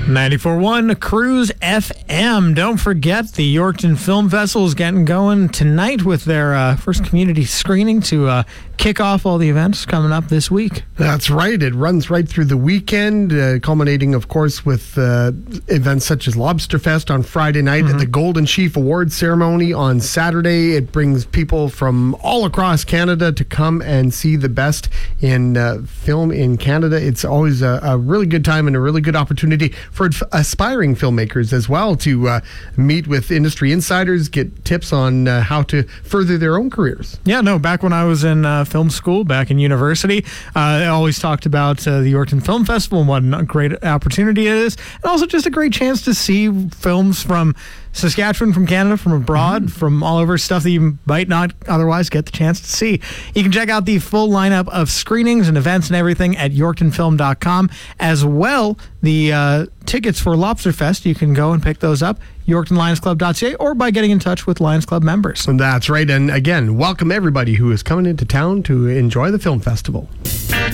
94.1 Cruise FM. Don't forget, the Yorkton Film Festival is getting going tonight with their first community screening to kick off all the events coming up this week. That's right. It runs right through the weekend, culminating, of course, with events such as Lobster Fest on Friday night and the Golden Sheaf Awards ceremony on Saturday. It brings people from all across Canada to come and see the best in film in Canada. It's always a really good time and a really good opportunity for aspiring filmmakers as well to meet with industry insiders, get tips on how to further their own careers. Yeah, no, back when I was in film school, back in university, I always talked about the Yorkton Film Festival and what a great opportunity it is, and also just a great chance to see films from Saskatchewan, from Canada, from abroad, from all over, stuff that you might not otherwise get the chance to see. You can check out the full lineup of screenings and events and everything at yorktonfilm.com. As well, the tickets for Lobster Fest, you can go and pick those up, yorktonlionsclub.ca, or by getting in touch with Lions Club members. And that's right. And again, welcome everybody who is coming into town to enjoy the film festival.